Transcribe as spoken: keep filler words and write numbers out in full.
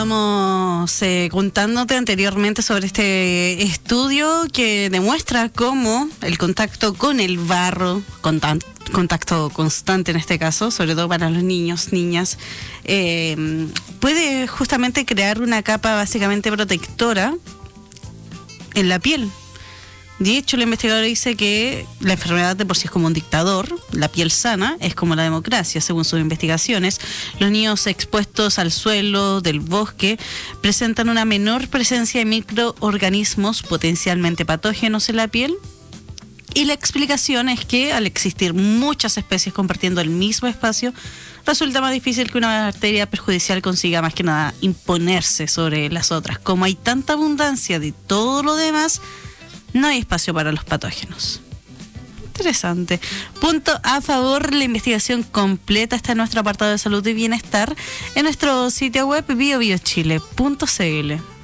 estábamos eh, contándote anteriormente sobre este estudio que demuestra cómo el contacto con el barro, contan- contacto constante en este caso, sobre todo para los niños, niñas, eh, puede justamente crear una capa básicamente protectora en la piel. De hecho, el investigador dice que la enfermedad de por sí es como un dictador, la piel sana es como la democracia, según sus investigaciones. Los niños expuestos al suelo del bosque presentan una menor presencia de microorganismos potencialmente patógenos en la piel. Y la explicación es que al existir muchas especies compartiendo el mismo espacio, resulta más difícil que una bacteria perjudicial consiga más que nada imponerse sobre las otras. Como hay tanta abundancia de todo lo demás, no hay espacio para los patógenos. Interesante. Punto a favor, la investigación completa está en nuestro apartado de salud y bienestar en nuestro sitio web bio bio chile punto c l.